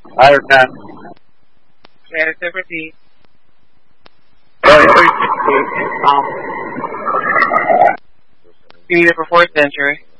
I don't know. Let us proceed. Well, Created for 4th century.